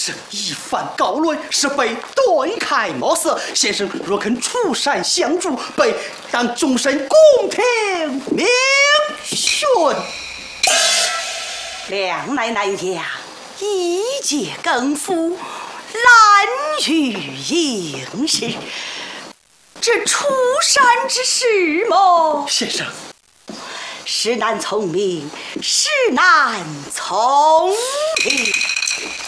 生一番高论，是被对开莫色。先生若肯出山相助，被当终身宫廷名训。 两奶奶讲，一介更夫，难于应试。这出山之事么？ 先生， 是难聪明，是难聪明。